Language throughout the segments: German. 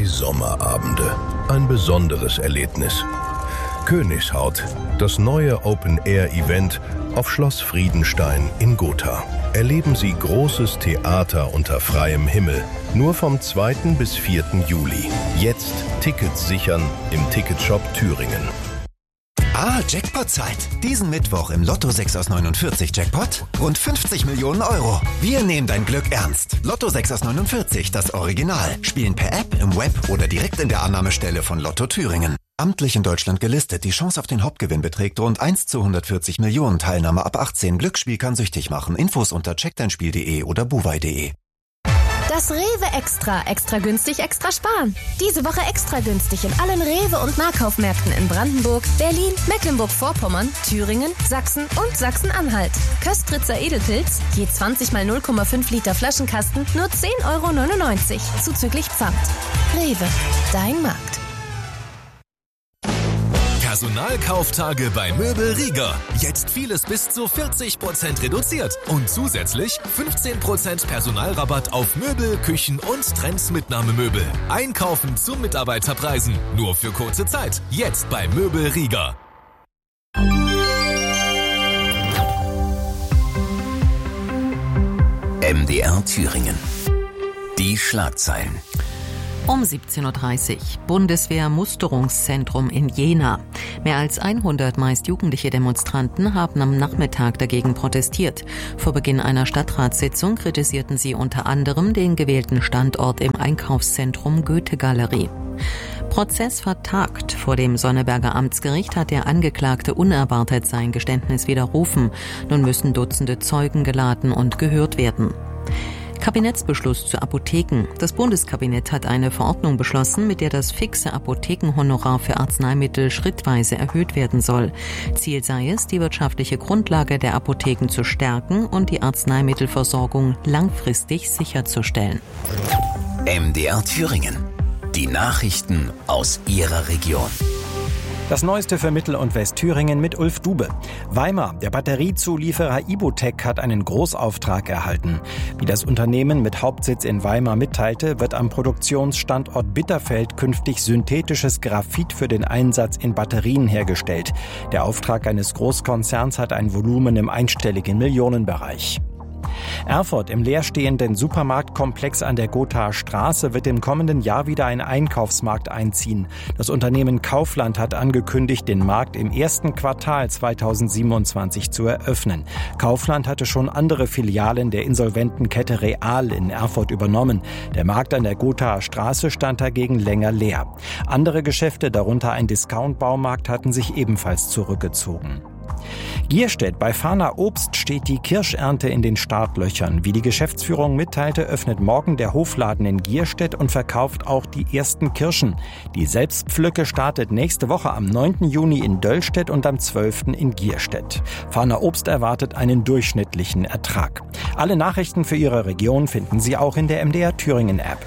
Sommerabende. Ein besonderes Erlebnis. Königshaut, das neue Open-Air-Event auf Schloss Friedenstein in Gotha. Erleben Sie großes Theater unter freiem Himmel. Nur vom 2. bis 4. Juli. Jetzt Tickets sichern im Ticketshop Thüringen. Jackpot-Zeit. Diesen Mittwoch im Lotto 6 aus 49 Jackpot rund 50 Millionen Euro. Wir nehmen dein Glück ernst. Lotto 6 aus 49, das Original. Spielen per App, im Web oder direkt in der Annahmestelle von Lotto Thüringen. Amtlich in Deutschland gelistet. Die Chance auf den Hauptgewinn beträgt rund 1 zu 140 Millionen. Teilnahme ab 18. Glücksspiel kann süchtig machen. Infos unter checkdeinspiel.de oder buwei.de. Das Rewe Extra günstig, extra sparen. Diese Woche extra günstig in allen Rewe- und Nahkaufmärkten in Brandenburg, Berlin, Mecklenburg-Vorpommern, Thüringen, Sachsen und Sachsen-Anhalt. Köstritzer Edelpilz, je 20 mal 0,5 Liter Flaschenkasten, nur 10,99 €, zuzüglich Pfand. Rewe, dein Markt. Personalkauftage bei Möbel Rieger. Jetzt vieles bis zu 40% reduziert. Und zusätzlich 15% Personalrabatt auf Möbel, Küchen und Trends-Mitnahmemöbel. Einkaufen zu Mitarbeiterpreisen. Nur für kurze Zeit. Jetzt bei Möbel Rieger. MDR Thüringen. Die Schlagzeilen. Um 17.30 Uhr. Bundeswehr-Musterungszentrum in Jena. Mehr als 100 meist jugendliche Demonstranten haben am Nachmittag dagegen protestiert. Vor Beginn einer Stadtratssitzung kritisierten sie unter anderem den gewählten Standort im Einkaufszentrum Goethe-Galerie. Prozess vertagt. Vor dem Sonneberger Amtsgericht hat der Angeklagte unerwartet sein Geständnis widerrufen. Nun müssen Dutzende Zeugen geladen und gehört werden. Kabinettsbeschluss zu Apotheken. Das Bundeskabinett hat eine Verordnung beschlossen, mit der das fixe Apothekenhonorar für Arzneimittel schrittweise erhöht werden soll. Ziel sei es, die wirtschaftliche Grundlage der Apotheken zu stärken und die Arzneimittelversorgung langfristig sicherzustellen. MDR Thüringen. Die Nachrichten aus Ihrer Region. Das Neueste für Mittel- und Westthüringen mit Ulf Dube. Weimar, der Batteriezulieferer Ibotec, hat einen Großauftrag erhalten. Wie das Unternehmen mit Hauptsitz in Weimar mitteilte, wird am Produktionsstandort Bitterfeld künftig synthetisches Graphit für den Einsatz in Batterien hergestellt. Der Auftrag eines Großkonzerns hat ein Volumen im einstelligen Millionenbereich. Erfurt, im leerstehenden Supermarktkomplex an der Gothaer Straße wird im kommenden Jahr wieder ein Einkaufsmarkt einziehen. Das Unternehmen Kaufland hat angekündigt, den Markt im ersten Quartal 2027 zu eröffnen. Kaufland hatte schon andere Filialen der insolventen Kette Real in Erfurt übernommen. Der Markt an der Gothaer Straße stand dagegen länger leer. Andere Geschäfte, darunter ein Discount-Baumarkt, hatten sich ebenfalls zurückgezogen. Gierstedt, bei Fahner Obst steht die Kirschernte in den Startlöchern. Wie die Geschäftsführung mitteilte, öffnet morgen der Hofladen in Gierstedt und verkauft auch die ersten Kirschen. Die Selbstpflücke startet nächste Woche am 9. Juni in Döllstedt und am 12. in Gierstedt. Fahner Obst erwartet einen durchschnittlichen Ertrag. Alle Nachrichten für Ihre Region finden Sie auch in der MDR Thüringen App.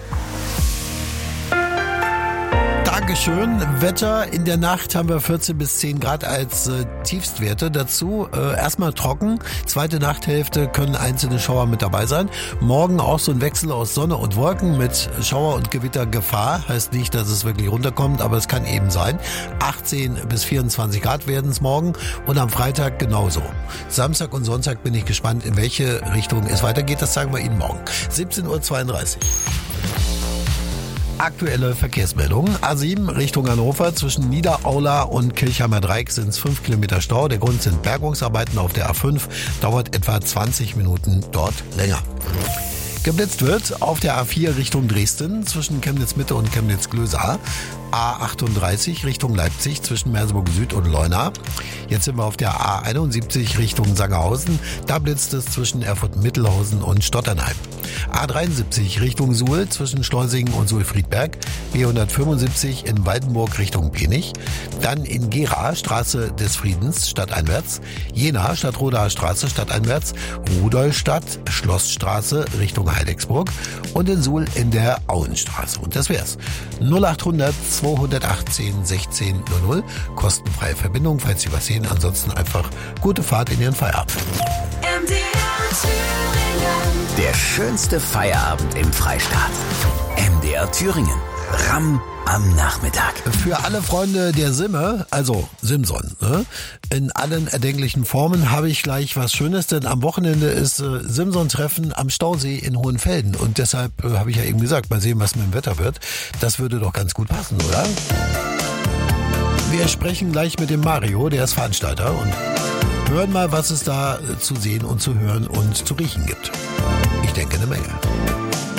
Dankeschön. Wetter in der Nacht haben wir 14 bis 10 Grad als Tiefstwerte. Dazu erstmal trocken. Zweite Nachthälfte können einzelne Schauer mit dabei sein. Morgen auch so ein Wechsel aus Sonne und Wolken mit Schauer- und Gewittergefahr. Heißt nicht, dass es wirklich runterkommt, aber es kann eben sein. 18 bis 24 Grad werden es morgen und am Freitag genauso. Samstag und Sonntag bin ich gespannt, in welche Richtung es weitergeht. Das sagen wir Ihnen morgen. 17.32 Uhr. Aktuelle Verkehrsmeldungen. A7 Richtung Hannover zwischen Niederaula und Kirchheimer Dreieck sind es 5 Kilometer Stau. Der Grund sind Bergungsarbeiten auf der A5. Dauert etwa 20 Minuten dort länger. Geblitzt wird auf der A4 Richtung Dresden zwischen Chemnitz Mitte und Chemnitz Glösa. A38 Richtung Leipzig zwischen Merseburg Süd und Leuna. Jetzt sind wir auf der A71 Richtung Sangerhausen. Da blitzt es zwischen Erfurt-Mittelhausen und Stotternheim. A73 Richtung Suhl zwischen Schleusingen und Suhl-Friedberg. B175 in Waldenburg Richtung Penich. Dann in Gera Straße des Friedens stadteinwärts. Jena Stadtrodaer Straße stadteinwärts. Rudolstadt Schlossstraße Richtung Heidecksburg. Und in Suhl in der Auenstraße. Und das wär's. 0800 218 16 00. Kostenfreie Verbindung, falls Sie was sehen. Ansonsten einfach gute Fahrt in Ihren Feierabend. Der schönste Feierabend im Freistaat. MDR Thüringen. Ramm am Nachmittag. Für alle Freunde der Simme, also Simson, ne, in allen erdenklichen Formen, habe ich gleich was Schönes, denn am Wochenende ist Simson-Treffen am Stausee in Hohenfelden und deshalb habe ich ja eben gesagt, mal sehen, was mit dem Wetter wird. Das würde doch ganz gut passen, oder? Wir sprechen gleich mit dem Mario, der ist Veranstalter, und hören mal, was es da zu sehen und zu hören und zu riechen gibt. Ich denke, eine Menge.